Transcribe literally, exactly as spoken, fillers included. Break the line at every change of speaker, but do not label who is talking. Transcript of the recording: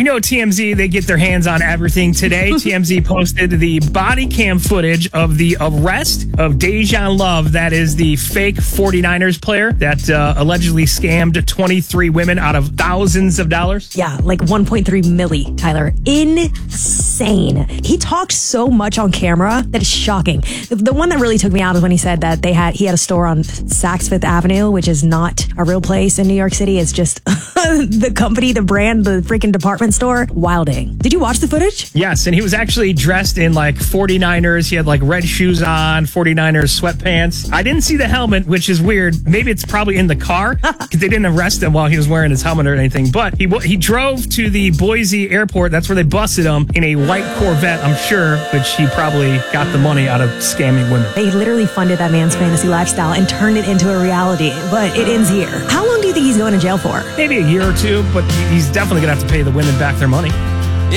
You know, T M Z, they get their hands on everything today. T M Z posted the body cam footage of the arrest of Dejan Love. That is the fake 49ers player that uh, allegedly scammed twenty-three women out of thousands of dollars.
Yeah, like one point three milli, Tyler. Insane. He talked so much on camera that is shocking. The, the one that really took me out is when he said that they had he had a store on Saks Fifth Avenue, which is not a real place in New York City. It's just the company, the brand, the freaking department store. Wilding. Did you watch the footage?
Yes, and he was actually dressed in like 49ers. He had like red shoes on, 49ers sweatpants. I didn't see the helmet, which is weird. Maybe it's probably in the car because they didn't arrest him while he was wearing his helmet or anything. But he he drove to the Boise airport. That's where they busted him in a white Corvette, I'm sure, which he probably got the money out of scamming women.
They literally funded that man's fantasy lifestyle and turned it into a reality. But it ends here. How long do you think he's going to jail for?
Maybe a year or two, but he's definitely going to have to pay the women back their money.